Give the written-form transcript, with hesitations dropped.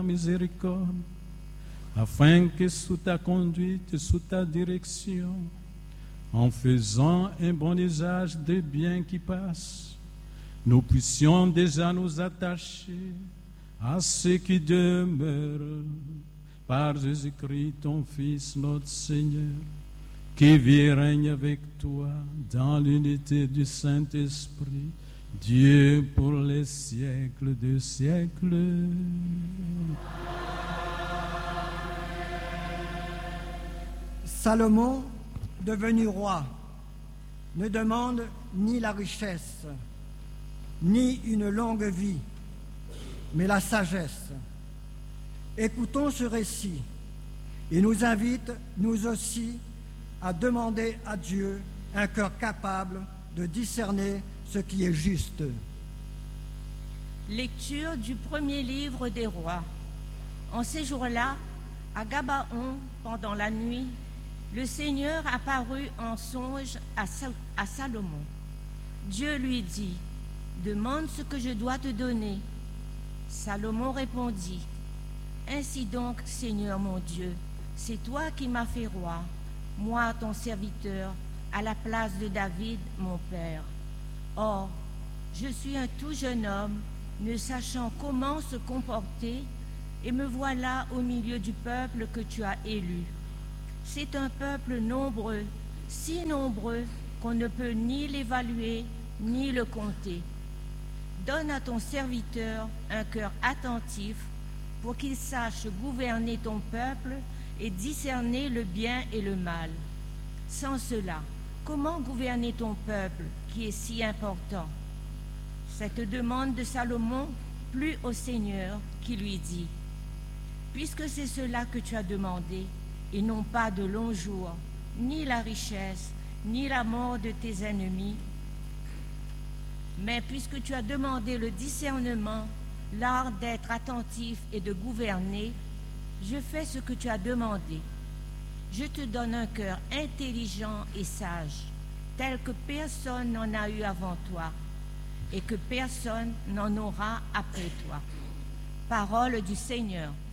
miséricorde, afin que sous ta conduite, sous ta direction, en faisant un bon usage des biens qui passent, nous puissions déjà nous attacher à ce qui demeure par Jésus-Christ, ton Fils, notre Seigneur, qui vit et règne avec toi dans l'unité du Saint-Esprit, Dieu pour les siècles des siècles. Salomon, devenu roi, ne demande ni la richesse, ni une longue vie, mais la sagesse. Écoutons ce récit et nous invite, nous aussi, à demander à Dieu un cœur capable de discerner ce qui est juste. Lecture du premier livre des rois. En ces jours-là, à Gabaon, pendant la nuit, le Seigneur apparut en songe à Salomon. Dieu lui dit, « Demande ce que je dois te donner. » Salomon répondit, « Ainsi donc, Seigneur mon Dieu, c'est toi qui m'as fait roi, moi ton serviteur, à la place de David, mon père. Or, je suis un tout jeune homme, ne sachant comment se comporter, et me voilà au milieu du peuple que tu as élu. C'est un peuple nombreux, si nombreux qu'on ne peut ni l'évaluer, ni le compter. Donne à ton serviteur un cœur attentif pour qu'il sache gouverner ton peuple et discerner le bien et le mal. Sans cela, comment gouverner ton peuple qui est si important? » Cette demande de Salomon plut au Seigneur qui lui dit, « Puisque c'est cela que tu as demandé, et non pas de longs jours, ni la richesse, ni la mort de tes ennemis, mais puisque tu as demandé le discernement, l'art d'être attentif et de gouverner, je fais ce que tu as demandé. Je te donne un cœur intelligent et sage, tel que personne n'en a eu avant toi, et que personne n'en aura après toi. » Parole du Seigneur.